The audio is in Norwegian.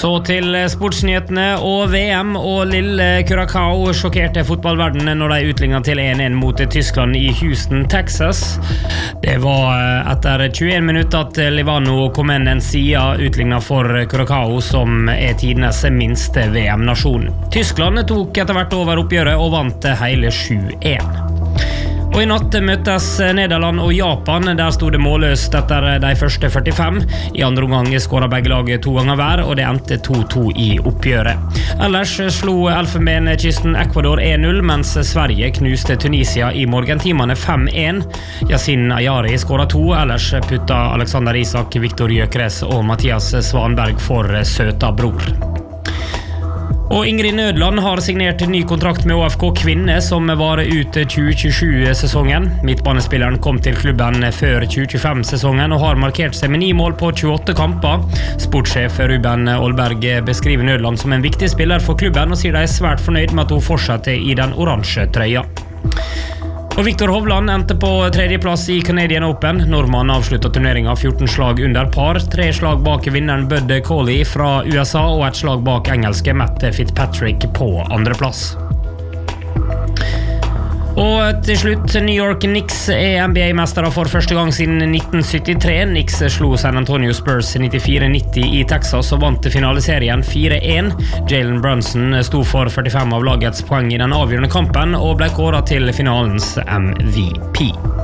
Så til sportsnyhetene og VM og lille Curaçao sjokkerte fotballverdenen når de utlignet til 1-1 mot Tyskland i Houston, Texas. Det var etter 21 minutter at Livano Comenencia utlignet for Curaçao, som tidenes minste VM-nasjon. Tyskland tok etter hvert over oppgjøret og vant hele 7-1. Og i natt møttes Nederland og Japan, der stod det målløst etter de første 45. I andre omgang skåret begge lag 2 ganger hver, og det endte 2-2 i oppgjøret. Ellers slo Elfenbenskysten Ecuador 1-0, mens Sverige knuste Tunisia i morgentimene 5-1. Yasin Ayari skåret 2, ellers putta Alexander Isak, Viktor Gyökeres og Mathias Svanberg for søta bror. Og Ingrid Nødland har signert ny kontrakt med ÅFK Kvinne som varer ut 2027-sesongen. Midtbanespilleren kom til klubben før 2025-sesongen og har markert seg med 9 mål på 28 kamper. Sportssjef Ruben Olberg beskriver Nødland som en viktig spiller for klubben og sier de svært fornøyd med at hun fortsetter i den oransje trøya. Og Viktor Hovland endte på 3. plass i Canadian Open. Nordmannen avsluttet turneringen 14 slag under par, 3 slag bak vinneren Bud Cauley fra USA og et slag bak engelske Matt Fitzpatrick på 2. plass. Og til slutt, New York Knicks NBA-mestere for første gang siden 1973. Knicks slo San Antonio Spurs 94-90 i Texas og vant finaleserien 4-1. Jalen Brunson sto for 45 av lagets poeng i den avgjørende kampen og ble kåret til finalens MVP.